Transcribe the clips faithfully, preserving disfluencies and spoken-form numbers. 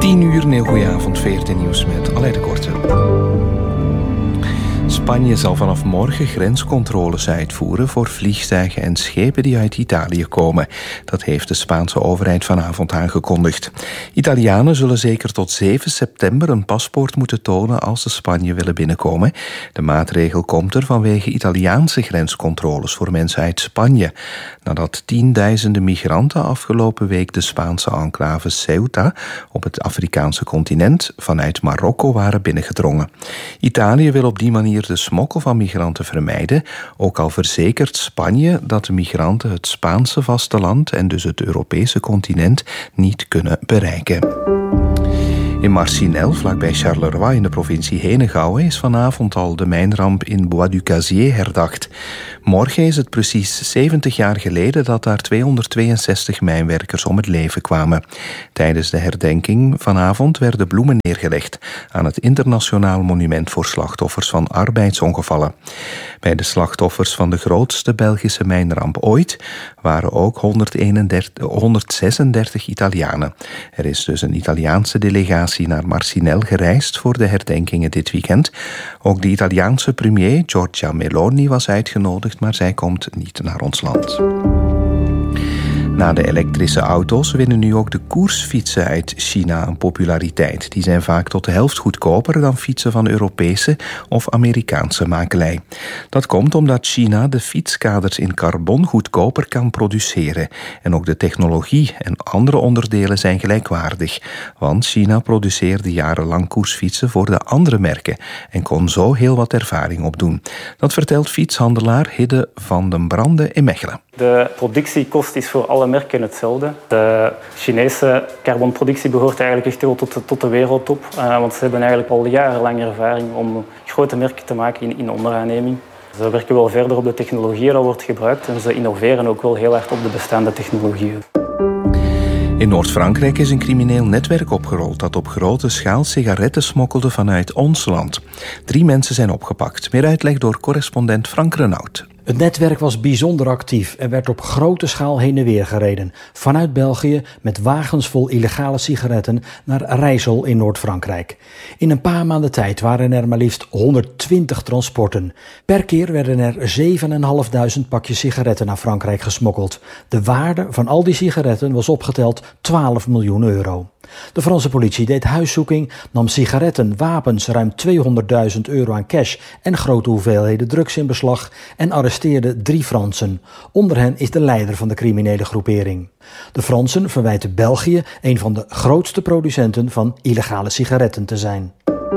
tien uur, een heel goeie avond, V R T Nieuws met Aleid de Korte. Spanje zal vanaf morgen grenscontroles uitvoeren voor vliegtuigen en schepen die uit Italië komen. Dat heeft de Spaanse overheid vanavond aangekondigd. Italianen zullen zeker tot zeven september een paspoort moeten tonen als ze Spanje willen binnenkomen. De maatregel komt er vanwege Italiaanse grenscontroles voor mensen uit Spanje. Nadat tienduizenden migranten afgelopen week de Spaanse enclave Ceuta op het Afrikaanse continent vanuit Marokko waren binnengedrongen. Italië wil op die manier de smokkel van migranten vermijden, ook al verzekert Spanje dat de migranten het Spaanse vasteland en dus het Europese continent niet kunnen bereiken. In Marcinelle, vlakbij Charleroi in de provincie Henegouwen, is vanavond al de mijnramp in Bois du Cazier herdacht. Morgen is het precies zeventig jaar geleden dat daar tweehonderdtweeënzestig mijnwerkers om het leven kwamen. Tijdens de herdenking vanavond werden bloemen neergelegd aan het internationaal monument voor slachtoffers van arbeidsongevallen. Bij de slachtoffers van de grootste Belgische mijnramp ooit waren ook honderdzesendertig Italianen. Er is dus een Italiaanse delegatie naar Marcinelle gereisd voor de herdenkingen dit weekend. Ook de Italiaanse premier Giorgia Meloni was uitgenodigd, maar zij komt niet naar ons land. Na de elektrische auto's winnen nu ook de koersfietsen uit China een populariteit. Die zijn vaak tot de helft goedkoper dan fietsen van Europese of Amerikaanse makelij. Dat komt omdat China de fietskaders in carbon goedkoper kan produceren. En ook de technologie en andere onderdelen zijn gelijkwaardig. Want China produceerde jarenlang koersfietsen voor de andere merken en kon zo heel wat ervaring opdoen. Dat vertelt fietshandelaar Hidde van den Brande in Mechelen. De productiekost is voor alle merken hetzelfde. De Chinese carbonproductie behoort eigenlijk echt wel tot de, tot de wereldtop. Uh, want ze hebben eigenlijk al jarenlang ervaring om grote merken te maken in, in onderaanneming. Ze werken wel verder op de technologie dat wordt gebruikt en ze innoveren ook wel heel hard op de bestaande technologieën. In Noord-Frankrijk is een crimineel netwerk opgerold dat op grote schaal sigaretten smokkelde vanuit ons land. Drie mensen zijn opgepakt. Meer uitleg door correspondent Frank Renaud. Het netwerk was bijzonder actief en werd op grote schaal heen en weer gereden. Vanuit België met wagens vol illegale sigaretten naar Rijssel in Noord-Frankrijk. In een paar maanden tijd waren er maar liefst honderdtwintig transporten. Per keer werden er zevenduizend vijfhonderd pakjes sigaretten naar Frankrijk gesmokkeld. De waarde van al die sigaretten was opgeteld twaalf miljoen euro. De Franse politie deed huiszoeking, nam sigaretten, wapens, ruim tweehonderdduizend euro aan cash en grote hoeveelheden drugs in beslag en arresteerde drie Fransen. Onder hen is de leider van de criminele groepering. De Fransen verwijten België een van de grootste producenten van illegale sigaretten te zijn.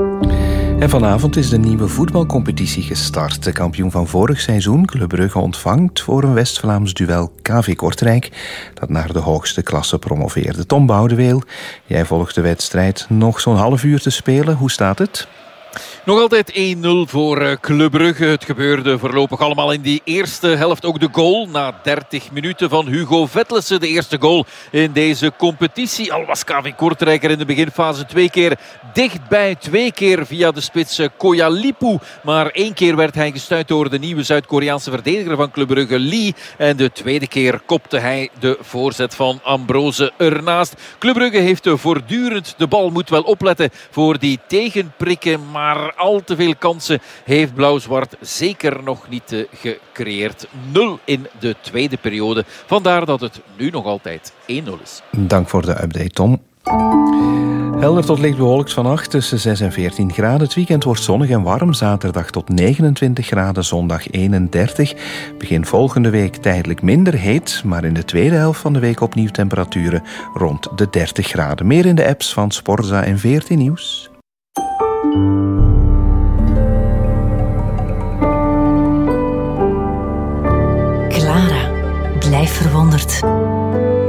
En vanavond is de nieuwe voetbalcompetitie gestart. De kampioen van vorig seizoen, Club Brugge, ontvangt voor een West-Vlaams duel K V Kortrijk, dat naar de hoogste klasse promoveerde. Tom Boudeweel, jij volgt de wedstrijd. Nog zo'n half uur te spelen. Hoe staat het? Nog altijd één nul voor Club Brugge. Het gebeurde voorlopig allemaal in die eerste helft. Ook de goal na dertig minuten van Hugo Vetlesen. De eerste goal in deze competitie. Al was K V Kortrijk er in de beginfase twee keer dichtbij. Twee keer via de spits Koyalipu. Maar één keer werd hij gestuit door de nieuwe Zuid-Koreaanse verdediger van Club Brugge, Lee. En de tweede keer kopte hij de voorzet van Ambrose ernaast. Club Brugge heeft voortdurend de bal. Moet wel opletten voor die tegenprikken. Maar al te veel kansen heeft Blauw-Zwart zeker nog niet gecreëerd. Nul in de tweede periode. Vandaar dat het nu nog altijd één nul is. Dank voor de update, Tom. Helder tot licht bewolkt vannacht tussen zes en veertien graden. Het weekend wordt zonnig en warm. Zaterdag tot negenentwintig graden, zondag eenendertig. Begin volgende week tijdelijk minder heet, maar in de tweede helft van de week opnieuw temperaturen rond de dertig graden. Meer in de apps van Sporza en V R T Nieuws. Clara, blijf verwonderd.